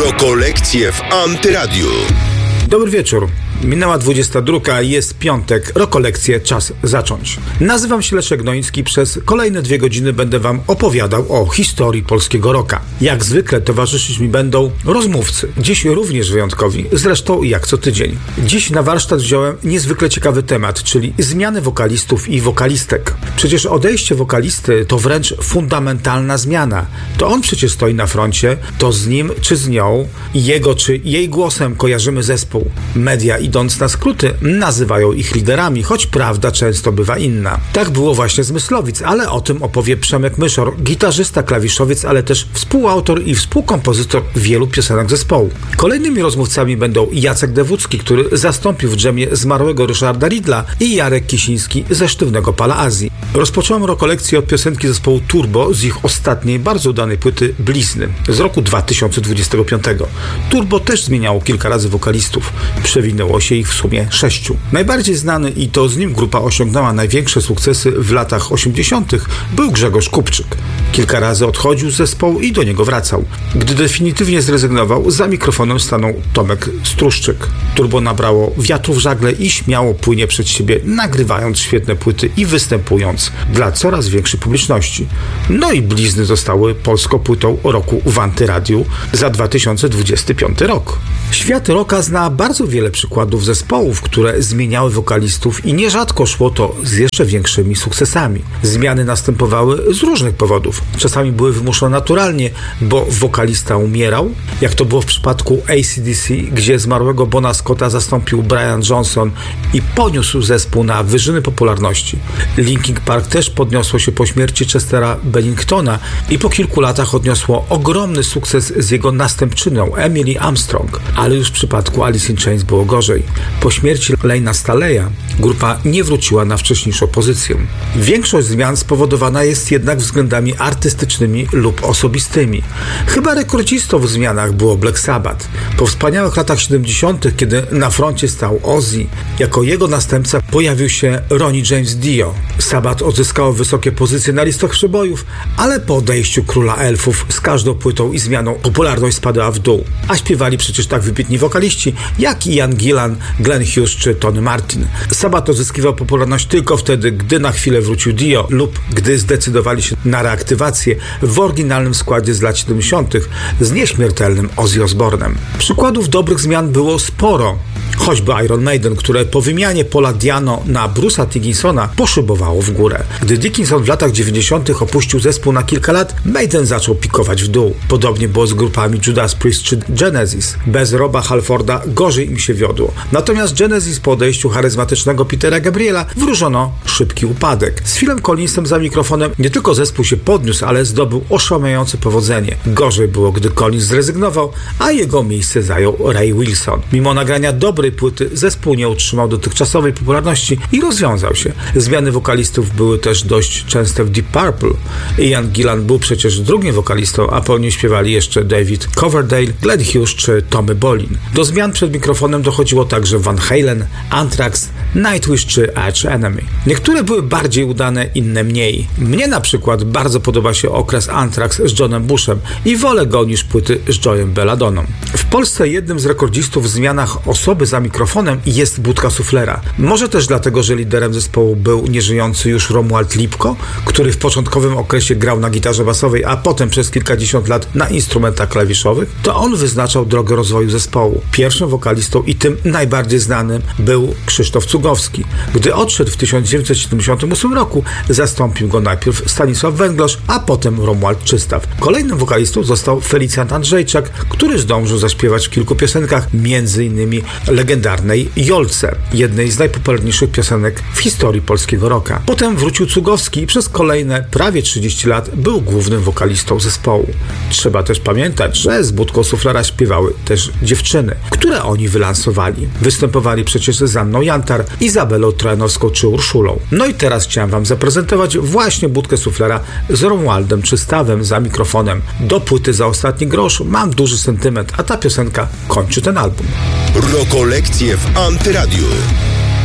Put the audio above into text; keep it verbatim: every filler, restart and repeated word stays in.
Rokolekcje w Antyradiu. Dobry wieczór. Minęła dwudziesta druga, jest piątek, Rokolekcje, czas zacząć. Nazywam się Leszek Gnoński, przez kolejne dwie godziny będę wam opowiadał o historii polskiego rocka. Jak zwykle towarzyszyć mi będą rozmówcy, dziś również wyjątkowi, zresztą jak co tydzień. Dziś na warsztat wziąłem niezwykle ciekawy temat, czyli zmiany wokalistów i wokalistek. Przecież odejście wokalisty to wręcz fundamentalna zmiana. To on przecież stoi na froncie, to z nim czy z nią, jego czy jej głosem kojarzymy zespół. Media idąc na skróty, nazywają ich liderami, choć prawda często bywa inna. Tak było właśnie z Myslowic, ale o tym opowie Przemek Myszor, gitarzysta, klawiszowiec, ale też współautor i współkompozytor wielu piosenek zespołu. Kolejnymi rozmówcami będą Jacek Dewucki, który zastąpił w dżemie zmarłego Ryszarda Ridla, i Jarek Kisiński ze Sztywnego Pala Azji. Rozpocząłem rokolekcję od piosenki zespołu Turbo z ich ostatniej, bardzo udanej płyty Blizny z roku dwa tysiące dwudziestego piątego. Turbo też zmieniało kilka razy wokalistów. Przewinęło się ich w sumie sześciu. Najbardziej znany, i to z nim grupa osiągnęła największe sukcesy w latach osiemdziesiątych, był Grzegorz Kupczyk. Kilka razy odchodził z zespołu i do niego wracał. Gdy definitywnie zrezygnował, za mikrofonem stanął Tomek Struszczyk. Turbo nabrało wiatru w żagle i śmiało płynie przed siebie, nagrywając świetne płyty i występując dla coraz większej publiczności. No i Blizny zostały polską płytą roku w Antyradiu za dwa tysiące dwudziesty piąty rok. Świat rocka zna bardzo wiele przykładów zespołów, które zmieniały wokalistów i nierzadko szło to z jeszcze większymi sukcesami. Zmiany następowały z różnych powodów. Czasami były wymuszone naturalnie, bo wokalista umierał, jak to było w przypadku A C D C, gdzie zmarłego Bona Scotta zastąpił Brian Johnson i poniósł zespół na wyżyny popularności. Linkin Park też podniosło się po śmierci Chestera Benningtona i po kilku latach odniosło ogromny sukces z jego następczynią Emily Armstrong, ale już w przypadku Alice in Chains było gorzej. Po śmierci Lane'a Staleya grupa nie wróciła na wcześniejszą pozycję. Większość zmian spowodowana jest jednak względami artystycznymi lub osobistymi. Chyba rekordzistą w zmianach było Black Sabbath. Po wspaniałych latach siedemdziesiątych, kiedy na froncie stał Ozzy, jako jego następca pojawił się Ronnie James Dio. Sabbath odzyskało wysokie pozycje na listach przebojów, ale po odejściu Króla Elfów z każdą płytą i zmianą popularność spadała w dół. A śpiewali przecież tak wybitni wokaliści jak Ian Gillan, Glenn Hughes czy Tony Martin. Sabbath odzyskiwał popularność tylko wtedy, gdy na chwilę wrócił Dio lub gdy zdecydowali się na reaktywację w oryginalnym składzie z lat siedemdziesiątych z nieśmiertelnym Ozzy Osbournem. Przykładów dobrych zmian było sporo. Choćby Iron Maiden, które po wymianie Paula Diano na Bruce'a Dickinsona poszybowało w górę. Gdy Dickinson w latach dziewięćdziesiątych opuścił zespół na kilka lat, Maiden zaczął pikować w dół. Podobnie było z grupami Judas Priest czy Genesis. Bez Roba Halforda gorzej im się wiodło. Natomiast Genesis po odejściu charyzmatycznego Petera Gabriela wróżono szybki upadek. Z Philem Collinsem za mikrofonem nie tylko zespół się podniósł, ale zdobył oszałamiające powodzenie. Gorzej było, gdy Collins zrezygnował, a jego miejsce zajął Ray Wilson. Mimo nagrania dobrej płyty zespół nie utrzymał dotychczasowej popularności i rozwiązał się. Zmiany wokalistów były też dość częste w Deep Purple. Ian Gillan był przecież drugim wokalistą, a po nim śpiewali jeszcze David Coverdale, Glenn Hughes czy Tommy Bolin. Do zmian przed mikrofonem dochodziło także Van Halen, Anthrax, Nightwish czy Arch Enemy. Niektóre były bardziej udane, inne mniej. Mnie na przykład bardzo podoba się okres Anthrax z Johnem Bushem i wolę go niż płyty z Joe'em Belladoną. W Polsce jednym z rekordzistów w zmianach osoby za mikrofonem jest Budka Suflera. Może też dlatego, że liderem zespołu był nieżyjący już Romuald Lipko, który w początkowym okresie grał na gitarze basowej, a potem przez kilkadziesiąt lat na instrumentach klawiszowych, to on wyznaczał drogę rozwoju zespołu. Pierwszym wokalistą i tym najbardziej znanym był Krzysztof Cugowski. Gdy odszedł w tysiąc dziewięćset siedemdziesiątym ósmym roku, zastąpił go najpierw Stanisław Węglosz, a potem Romuald Czystaw. Kolejnym wokalistą został Felicjant Andrzejczak, który zdążył zaśpiewać w kilku piosenkach, między innymi legendarnej Jolce, jednej z najpopularniejszych piosenek w historii polskiego rocka. Potem wrócił Cugowski i przez kolejne prawie trzydzieści lat był głównym wokalistą zespołu. Trzeba też pamiętać, że z Budką Suflera śpiewały też dziewczyny, które oni wylansowali. Występowali przecież z Anną Jantar, Izabelą Trojanowską czy Urszulą. No i teraz chciałem wam zaprezentować właśnie Budkę Suflera z Romualdem Czystawem za mikrofonem. Do płyty Za ostatni grosz mam duży sentyment, a ta piosenka kończy ten album. Rokolekcje w Antyradiu.